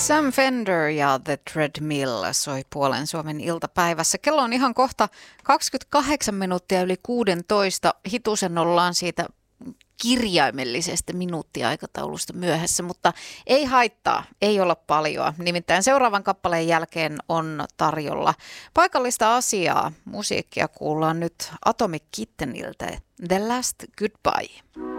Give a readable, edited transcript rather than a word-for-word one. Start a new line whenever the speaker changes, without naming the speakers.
Sam Fender ja The Treadmill soi Puolen Suomen iltapäivässä. Kello on ihan kohta 28 minuuttia yli 16. Hitusen ollaan siitä kirjaimellisesti minuuttiaikataulusta myöhässä, mutta ei haittaa, ei olla paljoa. Nimittäin seuraavan kappaleen jälkeen on tarjolla paikallista asiaa. Musiikkia kuullaan nyt Atomic Kitteniltä. The Last Goodbye.